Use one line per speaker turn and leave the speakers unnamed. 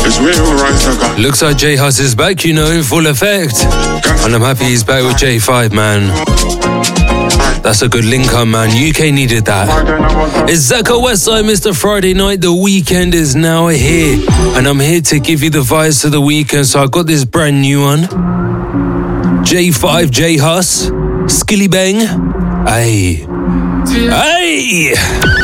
Looks like J Hus is back, you know, in full effect. And I'm happy he's back with J5, man. That's a good link up, man. UK needed that. It's Zaka Westside, Mr. Friday Night. The weekend is now here. And I'm here to give you the vibes to the weekend. So I got this brand new one. J5, J Hus, Skilly Bang. Ay. Ay!